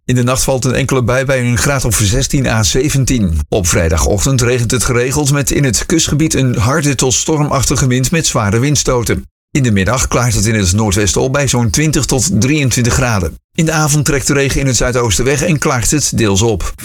In de nacht valt een enkele bui bij een graad of 16 à 17. Op vrijdagochtend regent het geregeld met in het kustgebied een harde tot stormachtige wind met zware windstoten. In de middag klaart het in het noordwesten op bij zo'n 20 tot 23 graden. In de avond trekt de regen in het zuidoosten weg en klaart het deels op.